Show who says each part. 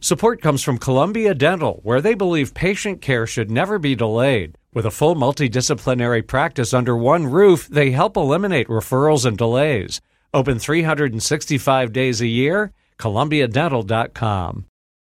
Speaker 1: Support comes from Columbia Dental, where they believe patient care should never be delayed. With a full multidisciplinary practice under one roof, they help eliminate referrals and delays. Open 365 days a year, columbiadental.com.